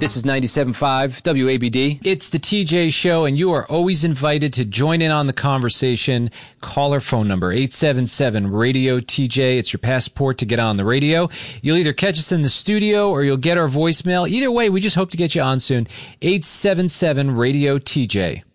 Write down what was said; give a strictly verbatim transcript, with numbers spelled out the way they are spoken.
This is ninety-seven point five W A B D. It's the T J Show, and you are always invited to join in on the conversation. Call our phone number, eight seven seven radio T J. It's your passport to get on the radio. You'll either catch us in the studio or you'll get our voicemail. Either way, we just hope to get you on soon. eight seven seven radio T J.